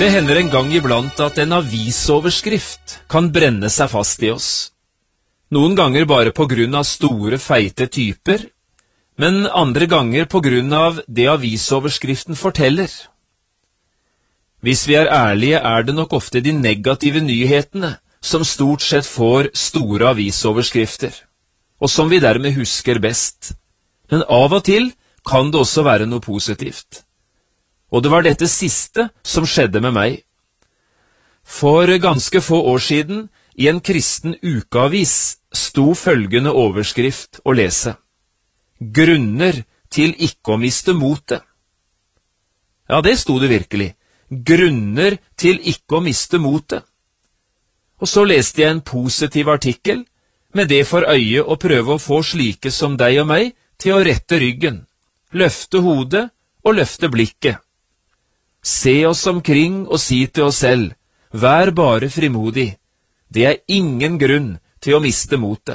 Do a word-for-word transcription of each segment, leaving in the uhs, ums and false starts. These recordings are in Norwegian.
Det hender en gang iblant at en avisoverskrift kan brenne seg fast i oss. Noen ganger bare på grunn av store, feite typer, men andre ganger på grunn av det avisoverskriften forteller. Hvis vi er ærlige, er det nok ofte de negative nyhetene som stort sett får store avisoverskrifter, og som vi dermed husker best. Men av og til kan det også være noe positivt. Og det var dette siste som skjedde med meg. For ganske få år siden, i en kristen ukeavis, sto følgende overskrift å lese: Grunner til ikke å miste motet. Ja, det sto det virkelig. Grunner til ikke å miste motet. Og så leste jeg en positiv artikkel, med det for øye å prøve å få slike som deg og meg til å rette ryggen, løfte hodet og løfte blikket. Se oss omkring og si til oss selv, vær bare frimodig, det er ingen grunn til å miste motet.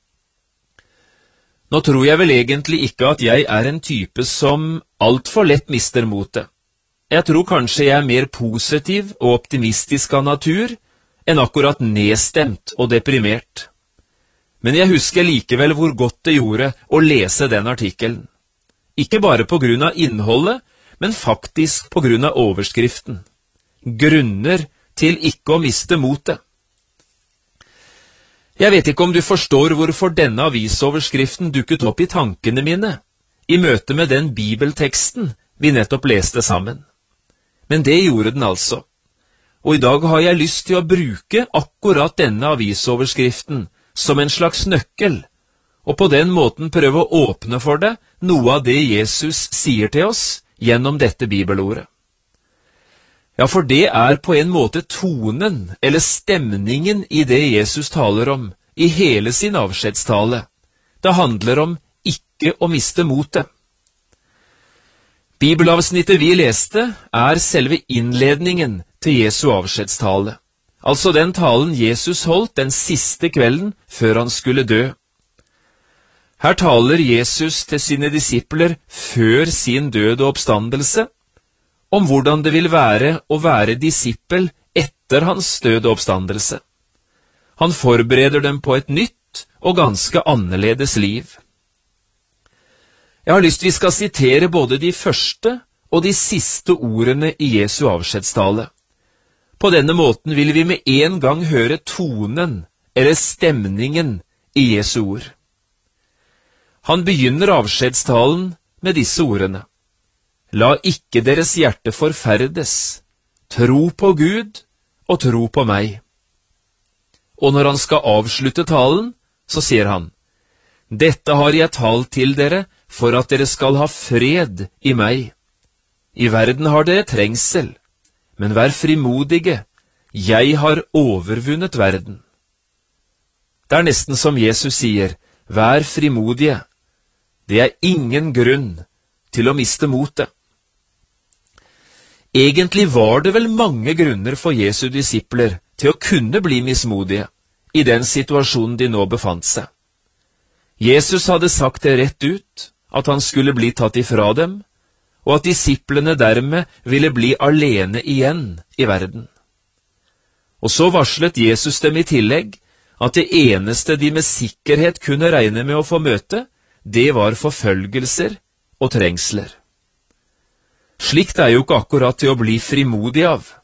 Nå tror jeg vel egentlig ikke at jeg er en type som alt for lett mister motet. Jeg tror kanskje jeg er mer positiv og optimistisk av natur enn akkurat nedstemt og deprimert. Men jeg husker likevel hvor godt det gjorde å lese den artikkelen. Ikke bare på grunn av innholdet, men faktisk på grunn av overskriften. Grunner til ikke å miste motet. Jeg vet ikke om du forstår hvorfor denne avisoverskriften dukket opp i tankene mine, i møte med den bibelteksten vi nettopp leste sammen. Men det gjorde den altså. Og i dag har jeg lyst til å bruke akkurat denne avisoverskriften som en slags nøkkel, og på den måten prøve å åpne for deg noe av det Jesus sier til oss gjennom dette bibelordet. Ja, for det er på en måte tonen eller stemningen i det Jesus taler om i hele sin avskjedstale. Det handler om ikke å miste motet. Bibelavsnittet vi leste er selve innledningen til Jesu avskjedstale, altså den talen Jesus holdt den siste kvelden før han skulle dø. Her taler Jesus til sine disipler før sin død og oppstandelse, om hvordan det vil være å være disippel etter hans død og oppstandelse. Han forbereder dem på et nytt og ganske annerledes liv. Jeg har lyst vi skal sitere både de første og de siste ordene i Jesu avskjedstale. På denne måten vil vi med en gang høre tonen eller stemningen i Jesu ord. Han begynner avskjedstalen med disse ordene: La ikke deres hjerte forferdes, tro på Gud og tro på meg. Og når han skal avslutte talen, så sier han: Dette har jeg talt til dere for at dere skal ha fred i meg. I verden har dere trengsel, men vær frimodige, jeg har overvunnet verden. Det er nesten som Jesus sier, vær frimodige. Det er ingen grunn til å miste motet. Egentlig var det vel mange grunner for Jesu disipler til å kunne bli mismodige i den situasjonen de nå befant seg. Jesus hadde sagt det rett ut, at han skulle bli tatt ifra dem, og at disiplene dermed ville bli alene igjen i verden. Og så varslet Jesus dem i tillegg at det eneste de med sikkerhet kunne regne med å få møte, det var forfølgelser og trengsler. Slikt er jo ikke akkurat til å bli frimodig av.